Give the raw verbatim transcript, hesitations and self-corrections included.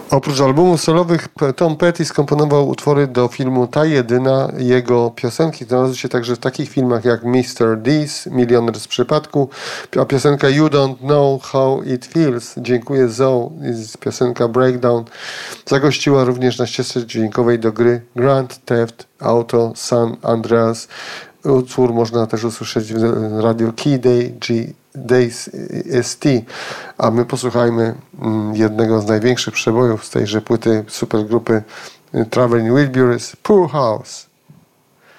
Oprócz albumów solowych Tom Petty skomponował utwory do filmu Ta Jedyna. Jego piosenki znalazły się także w takich filmach jak mister Deeds, Milioner z przypadku, a piosenka You Don't Know How It Feels, Dziękuję Zoe, jest piosenka Breakdown. Zagościła również na ścieżce dźwiękowej do gry Grand Theft Auto San Andreas. Utwór można też usłyszeć w radio Key Day G. Days S T, a my posłuchajmy jednego z największych przebojów z tejże płyty supergrupy Traveling Wilburys, Poor House.